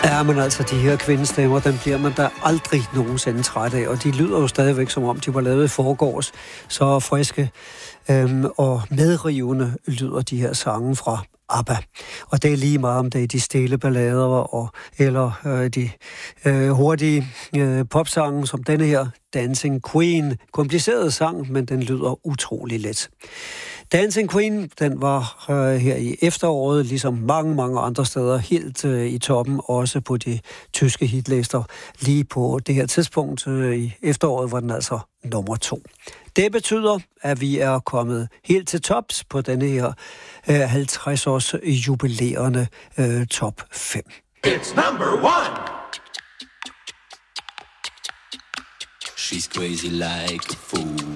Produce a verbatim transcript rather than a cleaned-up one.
Ja, men altså, de her kvindestemmer, dem bliver man da aldrig nogensinde træt af, og de lyder jo stadigvæk, som om de var lavet i forgårs. Så friske øhm, og medrivende lyder de her sange fra ABBA. Og det er lige meget, om det er de stille ballader og, eller øh, de øh, hurtige øh, popsange, som denne her Dancing Queen. Kompliceret sang, men den lyder utrolig let. Dancing Queen, den var øh, her i efteråret, ligesom mange, mange andre steder, helt øh, i toppen, også på de tyske hitlister. Lige på det her tidspunkt øh, i efteråret var den altså nummer to. Det betyder, at vi er kommet helt til tops på denne her øh, halvtreds års jubilerende øh, top fem. It's number one! She's crazy like a fool.